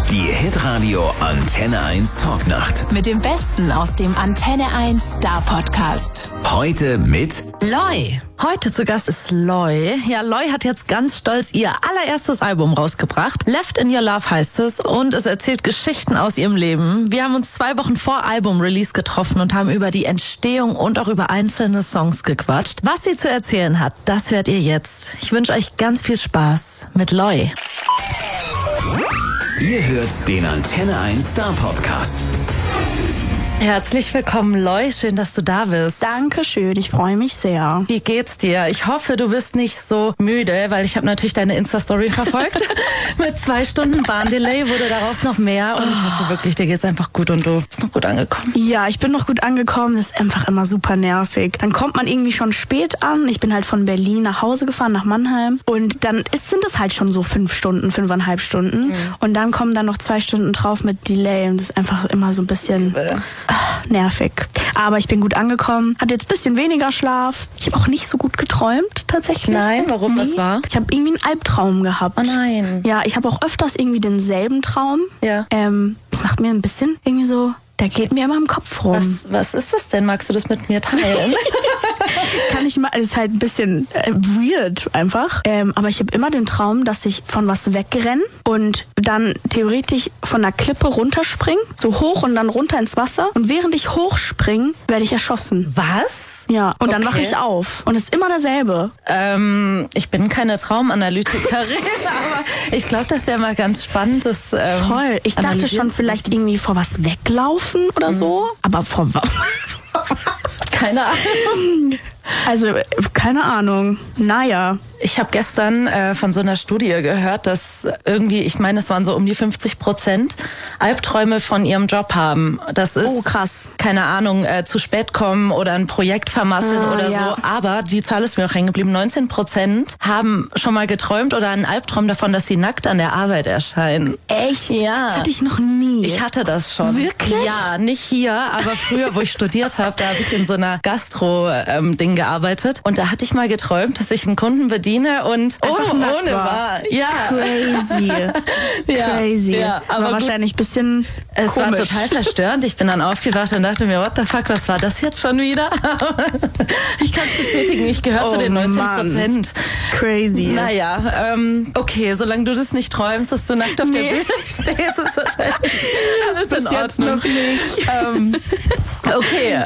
Die Hitradio Antenne 1 Talknacht. Mit dem Besten aus dem Antenne 1 Star Podcast. Heute mit Loy. Heute zu Gast ist Loy. Ja, Loy hat jetzt ganz stolz ihr allererstes Album rausgebracht. Left in Your Love heißt es und es erzählt Geschichten aus ihrem Leben. Wir haben uns 2 Wochen vor Album-Release getroffen und haben über die Entstehung und auch über einzelne Songs gequatscht. Was sie zu erzählen hat, das hört ihr jetzt. Ich wünsche euch ganz viel Spaß mit Loy. Ihr hört den Antenne 1 Star Podcast. Herzlich willkommen, Loy. Schön, dass du da bist. Dankeschön, ich freue mich sehr. Wie geht's dir? Ich hoffe, du bist nicht so müde, weil ich habe natürlich deine Insta-Story verfolgt. Mit 2 Stunden Bahndelay wurde daraus noch mehr und ich hoffe wirklich, dir geht's einfach gut und du bist noch gut angekommen. Ja, ich bin noch gut angekommen. Das ist einfach immer super nervig. Dann kommt man irgendwie schon spät an. Ich bin halt von Berlin nach Hause gefahren, nach Mannheim. Und dann sind es halt schon so 5 Stunden, 5,5 Stunden. Und dann kommen dann noch 2 Stunden drauf mit Delay. Und das ist einfach immer so ein bisschen nervig. Aber ich bin gut angekommen. Hatte jetzt ein bisschen weniger Schlaf. Ich habe auch nicht so gut geträumt, tatsächlich. Nein, warum? Nee. Was war? Ich habe irgendwie einen Albtraum gehabt. Oh nein. Ja, ich habe auch öfters irgendwie denselben Traum. Ja. Das macht mir ein bisschen irgendwie so, der geht mir immer im Kopf rum. Was ist das denn? Magst du das mit mir teilen? Kann ich mal, das ist halt ein bisschen weird einfach. Aber ich habe immer den Traum, dass ich von was wegrenne und dann theoretisch von einer Klippe runterspringe, so hoch und dann runter ins Wasser. Und während ich hochspringe, werde ich erschossen. Was? Ja, und dann Okay. wache ich auf. Und es ist immer derselbe. Ich bin keine Traumanalytikerin, aber ich glaube, das wäre mal ganz spannend. Das, Voll. Ich dachte analysieren schon zu vielleicht lassen. irgendwie vor was weglaufen oder so. Aber vor was? Keine Ahnung. Also, keine Ahnung. Naja. Ich habe gestern von so einer Studie gehört, dass irgendwie, ich meine, es waren so um die 50% Albträume von ihrem Job haben. Das ist, Oh, krass. keine Ahnung, zu spät kommen oder ein Projekt vermasseln oder ja. so. Aber die Zahl ist mir auch hängen geblieben. 19% haben schon mal geträumt oder einen Albtraum davon, dass sie nackt an der Arbeit erscheinen. Echt? Ja. Das hatte ich noch nie. Ich hatte das schon. Wirklich? Ja, nicht hier, aber früher, wo ich studiert habe, da habe ich in so einer Gastro-Ding gearbeitet. Und da hatte ich mal geträumt, dass ich einen Kunden bediene und Einfach nackt ohne war. war. Ja. Crazy. Ja, Crazy. ja, aber war gut. wahrscheinlich ein bisschen Es war komisch. total verstörend. Ich bin dann aufgewacht und dachte mir, what the fuck, was war das jetzt schon wieder? Ich kann es bestätigen, ich gehöre zu den 19%. Crazy. Naja, okay, solange du das nicht träumst, dass du nackt auf der Bühne stehst, ist wahrscheinlich alles in Bis jetzt Ordnung. noch nicht. Okay,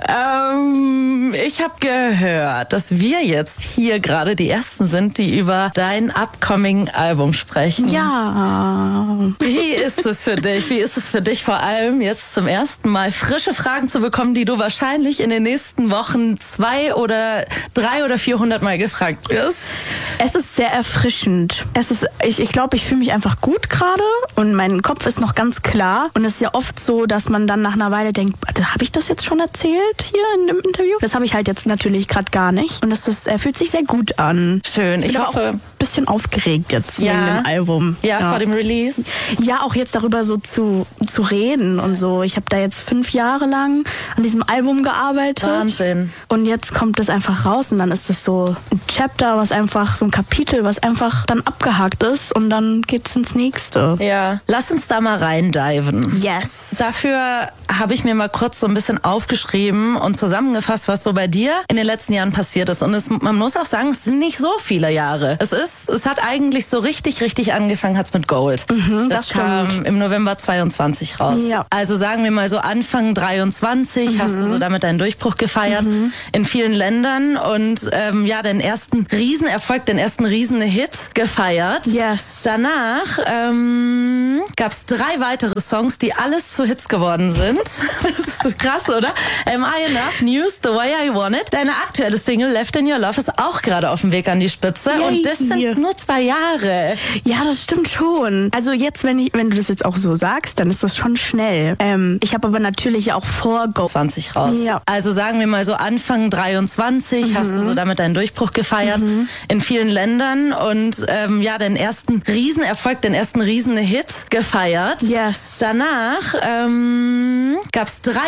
ich habe gehört, dass wir jetzt hier gerade die Ersten sind, die über dein upcoming Album sprechen. Ja. Wie ist es für dich? Wie ist es für dich vor allem jetzt zum ersten Mal frische Fragen zu bekommen, die du wahrscheinlich in den nächsten Wochen 200 oder 300 oder 400 Mal gefragt wirst? Es ist sehr erfrischend. Ich glaube, ich fühle mich einfach gut gerade und mein Kopf ist noch ganz klar. Und es ist ja oft so, dass man dann nach einer Weile denkt, habe ich das jetzt schon erzählt hier in dem Interview? Das habe ich halt jetzt natürlich gerade gar nicht. Und fühlt sich sehr gut an. Schön, ich bin hoffe. auch ein bisschen aufgeregt jetzt wegen dem Album. Ja, vor dem Release. Ja, auch jetzt darüber so zu reden und so. Ich habe da jetzt 5 Jahre lang an diesem Album gearbeitet. Wahnsinn. Und jetzt kommt das einfach raus und dann ist es so ein Chapter, was einfach, so ein Kapitel, was einfach dann abgehakt ist und dann geht's ins nächste. Ja, lass uns da mal reindiven. Yes. Dafür habe ich mir mal kurz so ein bisschen aufgeschrieben und zusammengefasst, was so bei dir in den letzten Jahren passiert ist. Und man muss auch sagen, es sind nicht so viele Jahre. Es hat eigentlich so richtig angefangen, hat's mit Gold. das kam im November 22 raus. Ja. Also sagen wir mal so Anfang 23 hast du so damit deinen Durchbruch gefeiert in vielen Ländern und den ersten Riesenerfolg, den ersten Riesenhit gefeiert. Yes. Danach gab's 3 weitere Songs, die alles zu Hits geworden sind. Das ist so krass, oder? Am I Enough, News, The Way I Want It. Deine aktuelle Single Left in Your Love ist auch gerade auf dem Weg an die Spitze. Yay. Und das sind nur 2 Jahre. Ja, das stimmt schon. Also jetzt, wenn du das jetzt auch so sagst, dann ist das schon schnell. Ich habe aber natürlich auch vor Gold 20 raus. Ja. Also sagen wir mal so Anfang 23 hast du so damit deinen Durchbruch gefeiert in vielen Ländern und den ersten Riesenerfolg, den ersten Riesenhit gefeiert. Yes. Danach gab's 3